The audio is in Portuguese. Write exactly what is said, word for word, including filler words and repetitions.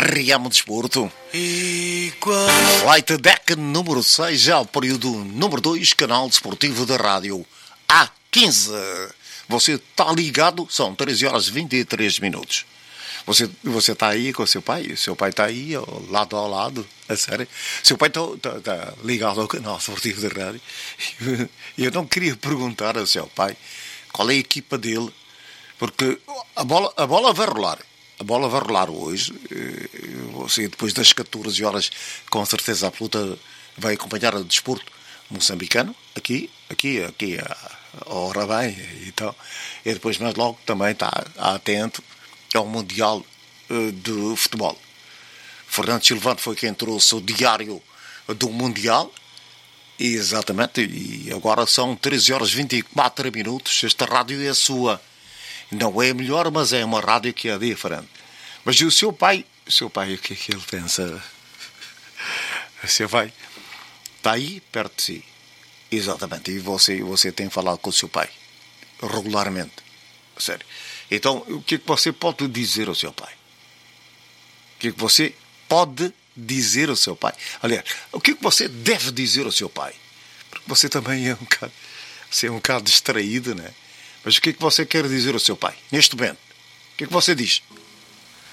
Arriamo Desporto. Light Deck número seis, já o período número dois, canal desportivo da rádio A quinze. Você está ligado? São treze horas e vinte e três minutos. Você você está aí com seu pai? O seu pai está aí, lado ao lado, a sério. Seu pai está tá, tá ligado ao canal desportivo da rádio. E eu não queria perguntar ao seu pai qual é a equipa dele, porque a bola, a bola vai rolar. A bola vai rolar hoje. Você, depois das catorze horas, com certeza absoluta, vai acompanhar o desporto moçambicano. Aqui, aqui, aqui, a hora bem e tal. E depois, mais logo, também está atento ao Mundial de Futebol. Fernando Silvano foi quem trouxe o diário do Mundial. Exatamente. E agora são treze horas e vinte e quatro minutos. Esta rádio é sua. Não é melhor, mas é uma rádio que é diferente. Mas o seu pai, o seu pai, o que é que ele pensa? O seu pai está aí perto de si. Exatamente. E você, você tem falado com o seu pai regularmente. Sério. Então, o que é que você pode dizer ao seu pai? O que é que você pode dizer ao seu pai? Aliás, o que é que você deve dizer ao seu pai? Porque você também é um bocado, você é um bocado distraído, não é? Mas o que é que você quer dizer ao seu pai, neste momento? O que é que você diz?